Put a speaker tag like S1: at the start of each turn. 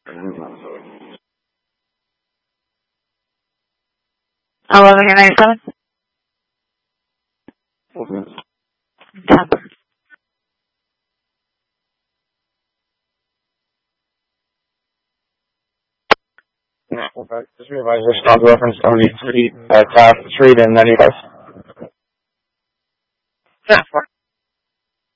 S1: 1197? September.
S2: Okay. Just revise your stock reference 73, Taft Street in 95.
S1: Yeah,